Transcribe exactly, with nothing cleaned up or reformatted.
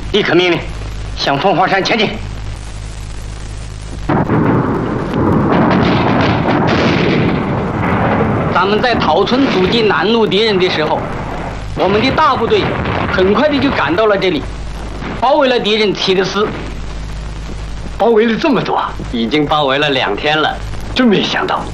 立刻命令向凤凰山前进。 咱们在桃村阻击南路敌人的时候，我们的大部队很快的就赶到了这里，包围了敌人起的师。 包围了这么多， 已经包围了两天了， 真没想到